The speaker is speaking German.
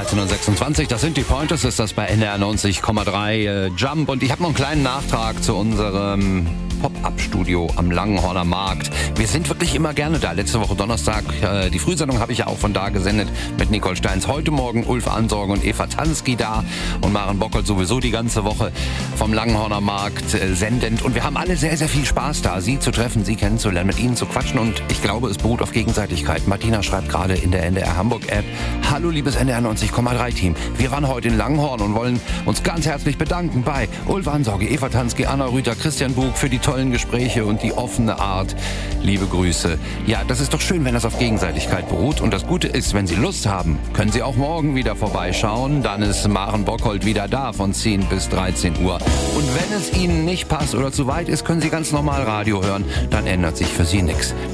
13.26 Uhr, das sind die Pointers, ist das bei NDR 90,3 Jump. Und ich habe noch einen kleinen Nachtrag zu unserem Pop-Up-Studio am Langenhorner Markt. Wir sind wirklich immer gerne da. Letzte Woche Donnerstag, die Frühsendung habe ich ja auch von da gesendet mit Nicole Steins. Heute Morgen Ulf Ansorge und Eva Tansky da und Maren Bockert sowieso die ganze Woche vom Langenhorner Markt sendend. Und wir haben alle sehr, sehr viel Spaß da, Sie zu treffen, Sie kennenzulernen, mit Ihnen zu quatschen. Und ich glaube, es beruht auf Gegenseitigkeit. Martina schreibt gerade in der NDR Hamburg-App: Hallo liebes NDR 90,3 Team. Wir waren heute in Langenhorn und wollen uns ganz herzlich bedanken bei Ulf Ansorge, Eva Tansky, Anna Rüther, Christian Bug für die tollen Gespräche und die offene Art. Liebe Grüße. Ja, das ist doch schön, wenn das auf Gegenseitigkeit beruht. Und das Gute ist, wenn Sie Lust haben, können Sie auch morgen wieder vorbeischauen. Dann ist Maren Bockhold wieder da von 10 bis 13 Uhr. Und wenn es Ihnen nicht passt oder zu weit ist, können Sie ganz normal Radio hören. Dann ändert sich für Sie nichts.